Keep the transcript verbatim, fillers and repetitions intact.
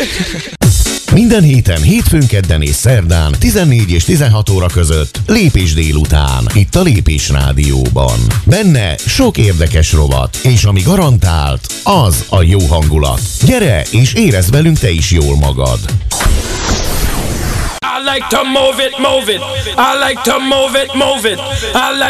Minden héten, hétfőn, kedden és szerdán tizennégy és tizenhat óra között Lépés délután, itt a Lépés Rádióban. Benne sok érdekes rovat, és ami garantált, az a jó hangulat. Gyere és érezd velünk te is jól magad. I like to move it, move it. I like to move it, move it. I like